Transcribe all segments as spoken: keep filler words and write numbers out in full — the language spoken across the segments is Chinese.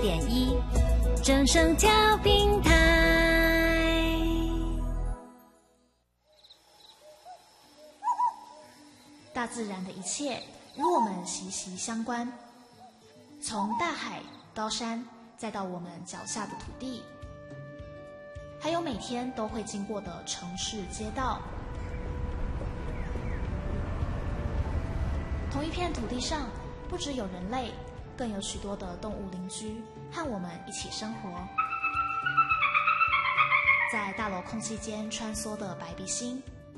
点一，正声调频台。 大自然的一切与我们息息相关，从大海、高山，再到我们脚下的土地，还有每天都会经过的城市街道。同一片土地上，不只有人类，更有许多的动物邻居和我们一起生活。在大楼空气间穿梭的白鼻星，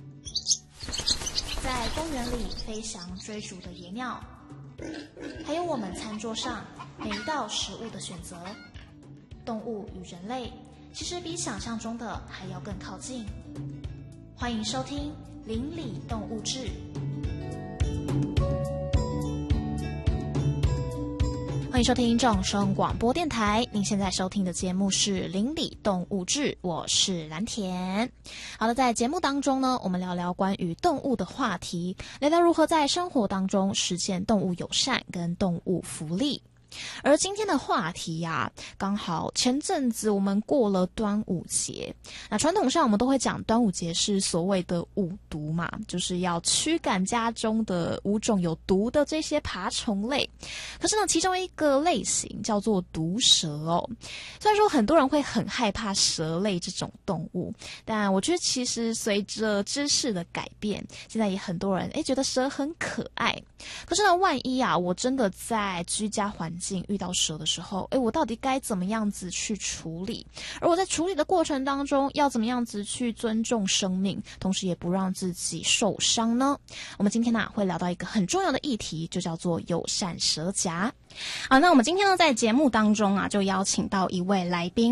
在公园里飞翔追逐的野鸟，还有我们餐桌上每一道食物的选择。动物与人类其实比想象中的还要更靠近。欢迎收听《邻里动物志》。欢迎收听正声广播电台，您现在收听的节目是《邻里动物志》，我是蓝田。好的，在节目当中呢，我们聊聊关于动物的话题，聊聊如何在生活当中实现动物友善跟动物福利。而今天的话题呀、啊，刚好前阵子我们过了端午节，那传统上我们都会讲端午节是所谓的五毒嘛，就是要驱赶家中的五种有毒的这些爬虫类。可是呢，其中一个类型叫做毒蛇哦。虽然说很多人会很害怕蛇类这种动物，但我觉得其实随着知识的改变，现在也很多人诶觉得蛇很可爱。可是呢，万一啊，我真的在居家环境遇到蛇的时候，诶，我到底该怎么样子去处理？而我在处理的过程当中，要怎么样子去尊重生命，同时也不让自己受伤呢？我们今天呢、啊、会聊到一个很重要的议题，就叫做友善蛇夹。好，那我们今天呢在节目当中啊，就邀请到一位来宾。